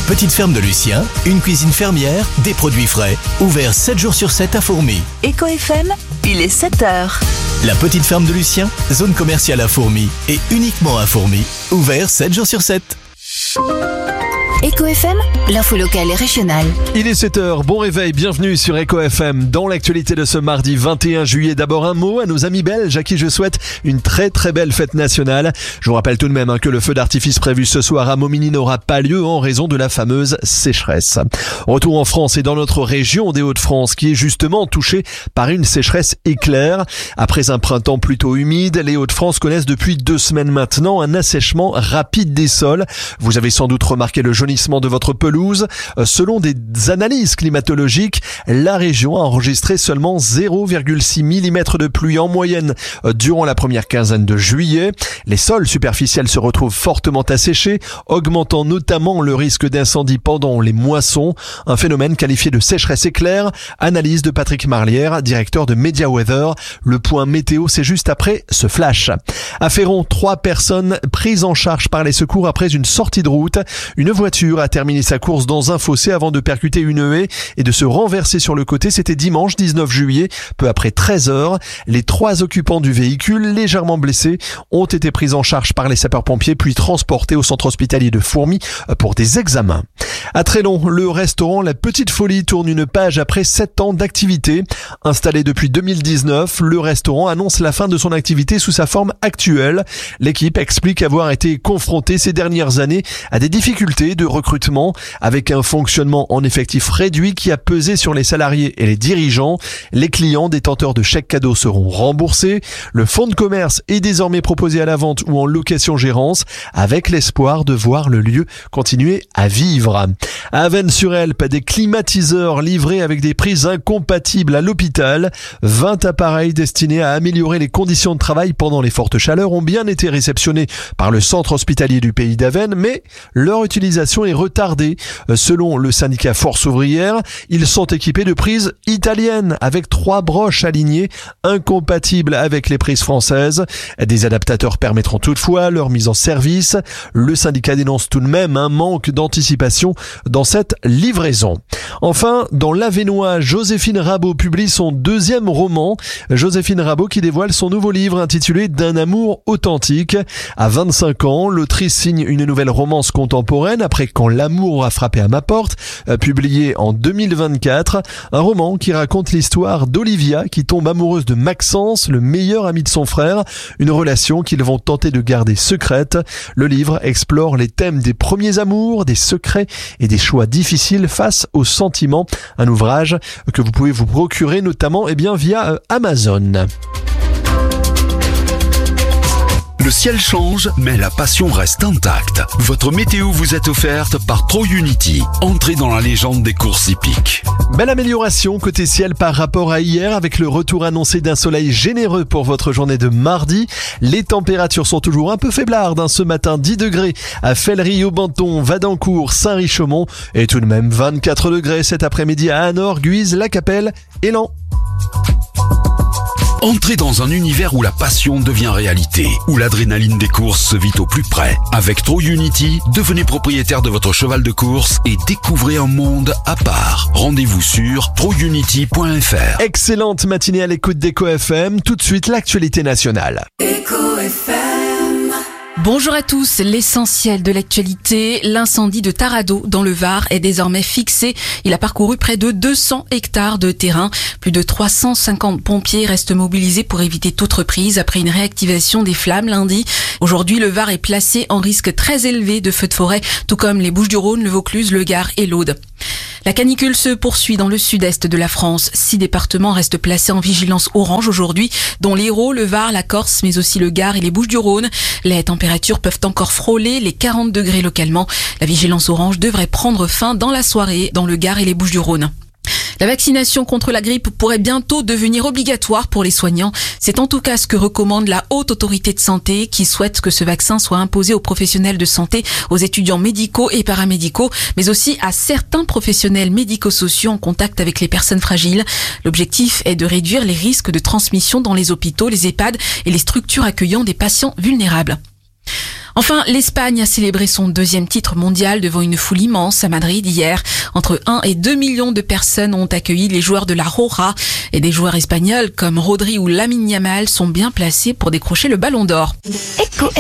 petite ferme de Lucien, une cuisine fermière, des produits frais, ouvert 7 jours sur 7 à Fourmies. Eco FM, il est 7h. La petite ferme de Lucien, zone commerciale à Fourmies et uniquement à Fourmies, ouvert 7 jours sur 7. Eco FM, l'info locale et régionale. Il est 7h, bon réveil, bienvenue sur Eco FM. Dans l'actualité de ce mardi 21 juillet, d'abord un mot à nos amis belges à qui je souhaite une très très belle fête nationale. Je vous rappelle tout de même que le feu d'artifice prévu ce soir à Momigny n'aura pas lieu en raison de la fameuse sécheresse. Retour en France et dans notre région des Hauts-de-France qui est justement touchée par une sécheresse éclair. Après un printemps plutôt humide, les Hauts-de-France connaissent depuis 2 semaines maintenant un assèchement rapide des sols. Vous avez sans doute remarqué le jaunissement de votre pelouse. Selon des analyses climatologiques, la région a enregistré seulement 0,6 mm de pluie en moyenne durant la première quinzaine de juillet. Les sols superficiels se retrouvent fortement asséchés, augmentant notamment le risque d'incendie pendant les moissons, un phénomène qualifié de sécheresse éclair. Analyse de Patrick Marlière, directeur de Media Weather. Le point météo, c'est juste après ce flash. À Féron, 3 personnes prises en charge par les secours après une sortie de route. Une voiture a terminé sa course dans un fossé avant de percuter une haie et de se renverser sur le côté. C'était dimanche 19 juillet, peu après 13h. Les 3 occupants du véhicule, légèrement blessés, ont été pris en charge par les sapeurs-pompiers puis transportés au centre hospitalier de Fourmies pour des examens. À Trélon, le restaurant La Petite Folie tourne une page après 7 ans d'activité. Installé depuis 2019, le restaurant annonce la fin de son activité sous sa forme actuelle. L'équipe explique avoir été confrontée ces dernières années à des difficultés de recrutement avec un fonctionnement en effectif réduit qui a pesé sur les salariés et les dirigeants. Les clients détenteurs de chèques cadeaux seront remboursés. Le fonds de commerce est désormais proposé à la vente ou en location-gérance avec l'espoir de voir le lieu continuer à vivre. À Avesnes-sur-Helpe, des climatiseurs livrés avec des prises incompatibles à l'hôpital. 20 appareils destinés à améliorer les conditions de travail pendant les fortes chaleurs ont bien été réceptionnés par le centre hospitalier du Pays d'Avesnes, mais leur utilisation est retardée. Selon le syndicat Force Ouvrière, ils sont équipés de prises italiennes avec 3 broches alignées incompatibles avec les prises françaises. Des adaptateurs permettront toutefois leur mise en service. Le syndicat dénonce tout de même un manque d'anticipation dans cette livraison. Enfin, dans l'Avesnois, Joséphine Rabault publie son 2e roman. Joséphine Rabault qui dévoile son nouveau livre intitulé D'un amour authentique. À 25 ans, l'autrice signe une nouvelle romance contemporaine après Quand l'amour a frappé à ma porte, publié en 2024. Un roman qui raconte l'histoire d'Olivia qui tombe amoureuse de Maxence, le meilleur ami de son frère. Une relation qu'ils vont tenter de garder secrète. Le livre explore les thèmes des premiers amours, des secrets et des choix difficiles face aux sentiments. Un ouvrage que vous pouvez vous procurer notamment via Amazon. Le ciel change, mais la passion reste intacte. Votre météo vous est offerte par TroUnity. Entrez dans la légende des courses hippiques. Belle amélioration côté ciel par rapport à hier avec le retour annoncé d'un soleil généreux pour votre journée de mardi. Les températures sont toujours un peu faiblardes. Ce matin, 10 degrés à Fellery, Aubenton, Vadencourt, Saint-Richaumont et tout de même 24 degrés cet après-midi à Anor, Guise, La Capelle et Laon. Entrez dans un univers où la passion devient réalité, où l'adrénaline des courses se vit au plus près. Avec TroUnity, devenez propriétaire de votre cheval de course et découvrez un monde à part. Rendez-vous sur trounity.fr. Excellente matinée à l'écoute d'Eco FM. Tout de suite, l'actualité nationale. Eco FM. Bonjour à tous, l'essentiel de l'actualité, l'incendie de Tarado dans le Var est désormais fixé. Il a parcouru près de 200 hectares de terrain. Plus de 350 pompiers restent mobilisés pour éviter toute reprise après une réactivation des flammes lundi. Aujourd'hui, le Var est placé en risque très élevé de feux de forêt, tout comme les Bouches-du-Rhône, le Vaucluse, le Gard et l'Aude. La canicule se poursuit dans le sud-est de la France. 6 départements restent placés en vigilance orange aujourd'hui, dont l'Hérault, le Var, la Corse, mais aussi le Gard et les Bouches-du-Rhône. Les températures peuvent encore frôler les 40 degrés localement. La vigilance orange devrait prendre fin dans la soirée dans le Gard et les Bouches-du-Rhône. La vaccination contre la grippe pourrait bientôt devenir obligatoire pour les soignants. C'est en tout cas ce que recommande la Haute Autorité de Santé qui souhaite que ce vaccin soit imposé aux professionnels de santé, aux étudiants médicaux et paramédicaux, mais aussi à certains professionnels médico-sociaux en contact avec les personnes fragiles. L'objectif est de réduire les risques de transmission dans les hôpitaux, les EHPAD et les structures accueillant des patients vulnérables. Enfin, l'Espagne a célébré son 2e titre mondial devant une foule immense à Madrid hier. Entre 1 et 2 millions de personnes ont accueilli les joueurs de la Roja et des joueurs espagnols comme Rodri ou Lamine Yamal sont bien placés pour décrocher le ballon d'or.